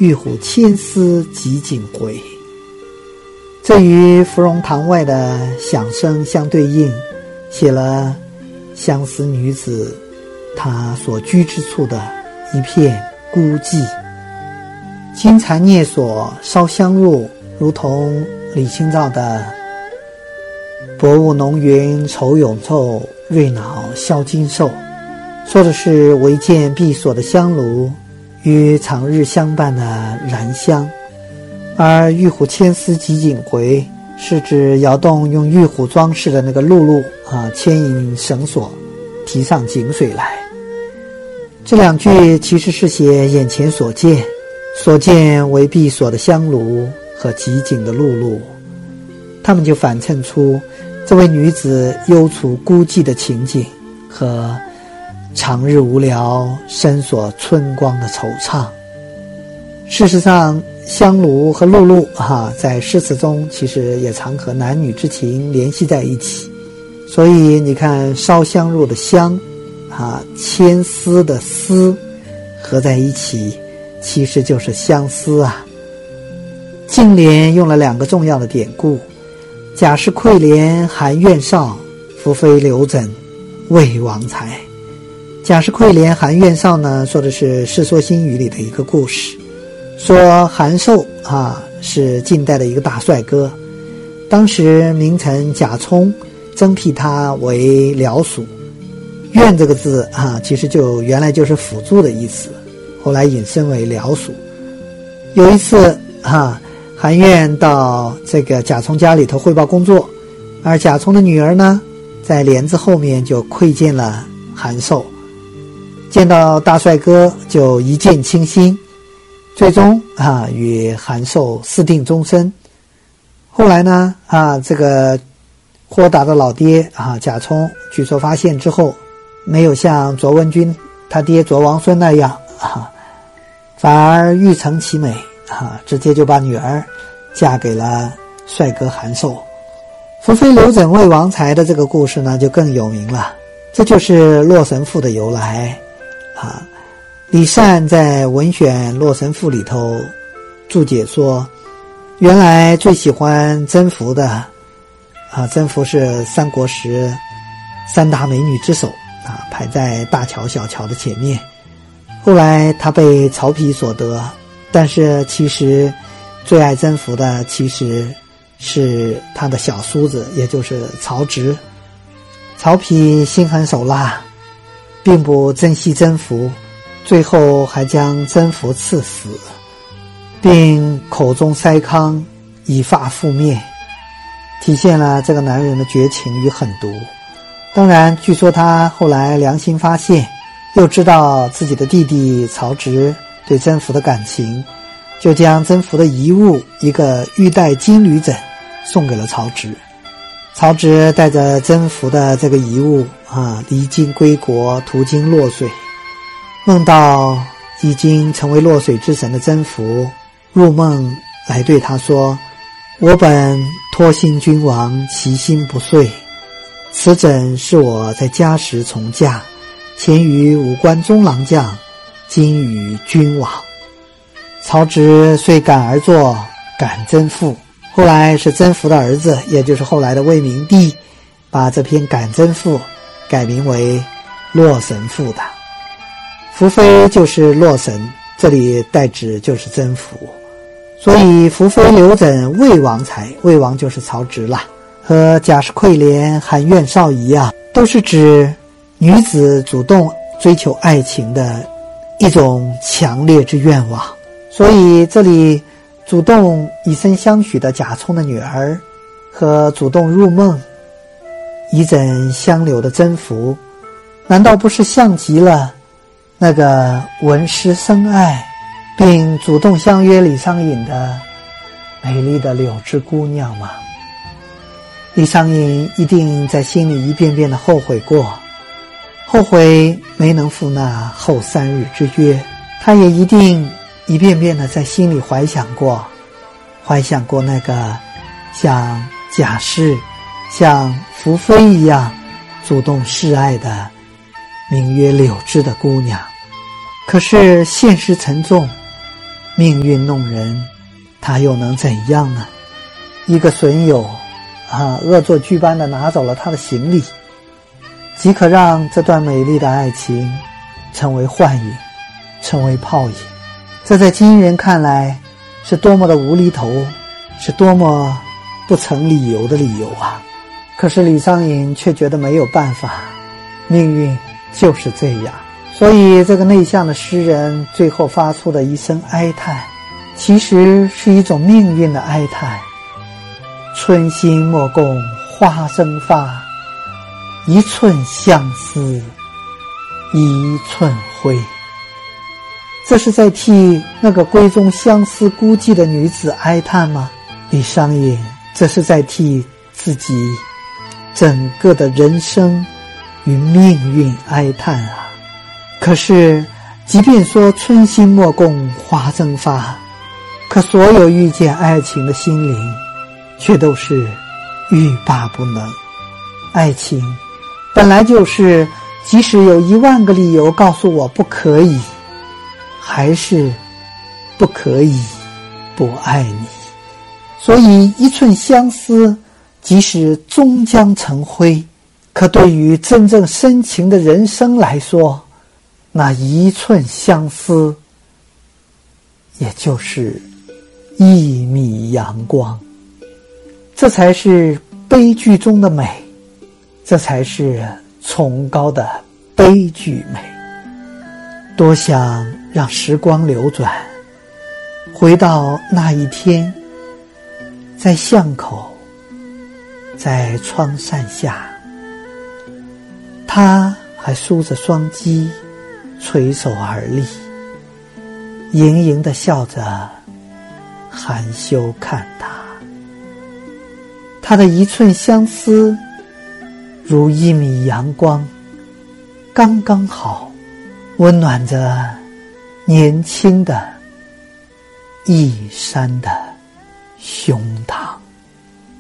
玉虎牵丝及锦回。这与芙蓉堂外的响声相对应，写了相思女子她所居之处的一片孤寂。金蝉蹑锁烧香入，如同李清照的薄雾浓云愁永昼，瑞脑消金兽，说的是唯见闭锁的香炉与长日相伴的燃香。而玉虎牵丝及锦回是指摇动用玉虎装饰的那个辘轳牵引绳索提上井水来。这两句其实是写眼前所见，所见为闭锁的香炉和极景的辘轳，他们就反衬出这位女子忧愁孤寂的情景和长日无聊深锁春光的惆怅。事实上，香炉和辘轳在诗词中其实也常和男女之情联系在一起。所以你看，烧香入的香牵丝的丝合在一起，其实就是相思啊。净莲用了两个重要的典故：贾氏愧怜含怨少，宓妃留枕为王才。贾氏愧怜含怨少呢，说的是《世说新语》里的一个故事，说韩寿是晋代的一个大帅哥，当时名臣贾充征辟他为僚属。院这个字其实原来就是辅助的意思，后来引申为僚属。有一次韩院到这个贾充家里头汇报工作，而贾充的女儿呢，在帘子后面就窥见了韩寿，见到大帅哥就一见倾心，最终与韩寿私定终身。后来呢这个豁达的老爹贾充据说发现之后，没有像卓文君他爹卓王孙那样反而欲成其美直接就把女儿嫁给了帅哥韩寿。宓妃留枕为王才的这个故事呢就更有名了，这就是《洛神赋》的由来李善在文选《洛神赋》里头注解说，原来最喜欢甄宓的甄宓是三国时三大美女之首排在大乔小乔的前面。后来他被曹丕所得，但是其实最爱甄宓的其实是他的小叔子，也就是曹植。曹丕心狠手辣，并不珍惜甄宓，最后还将甄宓赐死，并口中塞糠，以发覆面，体现了这个男人的绝情与狠毒。当然，据说他后来良心发现，又知道自己的弟弟曹植对甄宓的感情，就将甄宓的遗物一个玉带金缕枕送给了曹植。曹植带着甄宓的这个遗物离京归国，途经洛水，梦到已经成为洛水之神的甄宓，入梦来对他说：我本托心君王，其心不遂，此枕是我在家时从嫁，前于武关中郎将，今与君往。曹植遂感而作感甄宓，后来是甄宓的儿子，也就是后来的魏明帝，把这篇感甄宓改名为《洛神赋》的。宓妃就是洛神，这里代指就是甄宓。所以宓妃留枕魏王才，魏王就是曹植了，和贾氏愧怜含怨少一样，都是指女子主动追求爱情的一种强烈之愿望。所以这里主动以身相许的贾充的女儿和主动入梦以枕相留的甄宓，难道不是像极了那个闻诗生爱并主动相约李商隐的美丽的柳枝姑娘吗？李商隐一定在心里一遍遍的后悔过，后悔没能赴那后3日之约。他也一定一遍遍的在心里怀想过那个像贾氏像宓妃一样主动示爱的名曰柳枝的姑娘。可是现实沉重， 命运弄人，他又能怎样呢？一个损友恶作剧般地拿走了他的行李，即可让这段美丽的爱情成为幻影，成为泡影。这在今人看来是多么的无厘头，是多么不成理由的理由啊！可是李商隐却觉得没有办法，命运就是这样。所以这个内向的诗人最后发出的一声哀叹，其实是一种命运的哀叹。春心莫共花争发，一寸相思一寸灰。这是在替那个闺中相思孤寂的女子哀叹吗？李商隐这是在替自己整个的人生与命运哀叹啊！可是即便说春心莫共花争发，可所有遇见爱情的心灵却都是欲罢不能。爱情本来就是即使有10000个理由告诉我不可以，还是不可以不爱你。所以一寸相思即使终将成灰，可对于真正深情的人生来说，那一寸相思也就是1米阳光。这才是悲剧中的美，这才是崇高的悲剧美。多想让时光流转，回到那一天，在巷口，在窗扇下，他还梳着双髻，垂手而立，盈盈地笑着，含羞看他。他的一寸相思如1米阳光，刚刚好温暖着年轻的一山的胸膛。